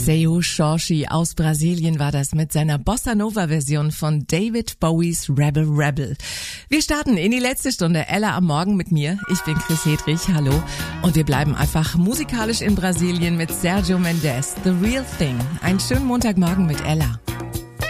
Seu Jorge aus Brasilien war das mit seiner Bossa-Nova-Version von David Bowies Rebel Rebel. Wir starten in die letzte Stunde. Ella am Morgen mit mir. Ich bin Chris Hedrich, hallo. Und wir bleiben einfach musikalisch in Brasilien mit Sergio Mendes, The Real Thing. Einen schönen Montagmorgen mit Ella.